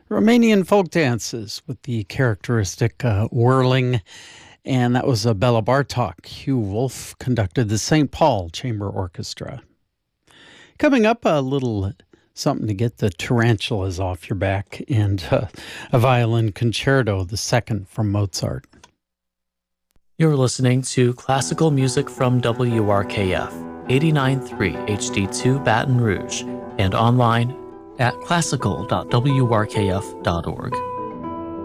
Romanian folk dances with the characteristic whirling, and that was Bella Bartok. Hugh Wolf conducted the St. Paul Chamber Orchestra. Coming up, a little something to get the tarantulas off your back, and a violin concerto, the second from Mozart. You're listening to classical music from WRKF, 89.3 HD2 Baton Rouge, and online at classical.wrkf.org.